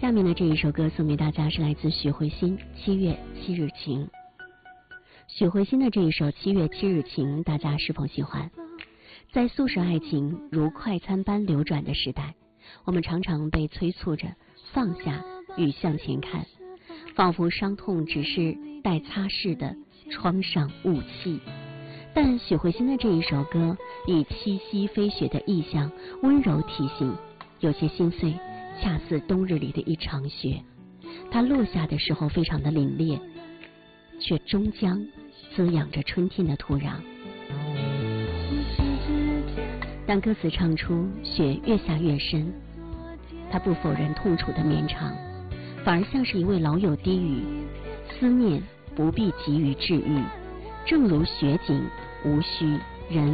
下面的这一首歌送给大家，是来自许慧欣《7月7日晴》。许慧欣的这一首《7月7日晴》，大家是否喜欢？在速食爱情如快餐般流转的时代，我们常常被催促着放下与向前看，仿佛伤痛只是待擦拭的窗上雾气。但许慧欣的这一首歌以七夕飞雪的意象温柔提醒，有些心碎恰似冬日里的一场雪，它落下的时候非常的凛冽，却终将滋养着春天的土壤。当歌词唱出雪越下越深，它不否认痛楚的绵长，反而像是一位老友低语，思念不必急于治愈，正如雪景无需